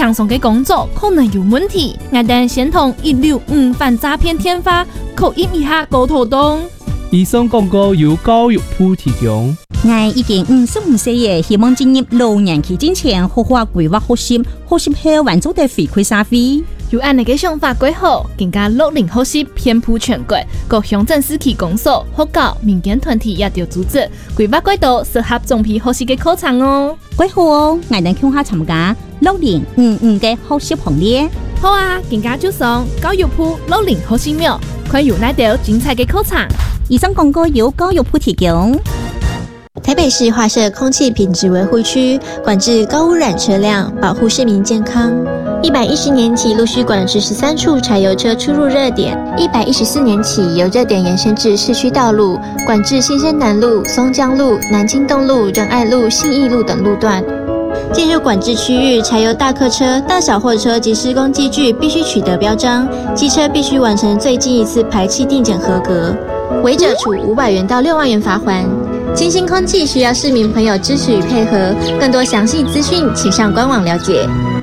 轻松的工作可能有问题，我哋先同165反诈骗电话口音一下沟通动。 以上广告由教育部提供。 我已經55歲嘅，希望進入老年期之前，好好規劃學習，學習後還做得回饋社會。 有按你嘅想法規劃，更加60後學習遍佈全國，各鄉鎮市區公所、學校、民間團體也要組織規劃軌道適合總批學習嘅課程哦。 幾好哦，我哋向下參加6055嘅學習行列。 好啊，更加就上教育部60學習苗，快有那條精彩嘅課程。 以上廣告由教育部提供。 台北市劃設空氣品質維護區，管制高污染車輛，保護市民健康。110年起陸續管制13處柴油車出入熱點，114年起由熱點延伸至市區道路，管制新生南路、松江路、南京東路、仁愛路、信義路等路段。進入管制區域，柴油大客車、大小貨車及施工機具必須取得標章，機車必須完成最近一次排氣定檢合格，違者處500元到6萬元罰鍰。清新空氣需要市民朋友支持與配合，更多詳細資訊請上官網了解。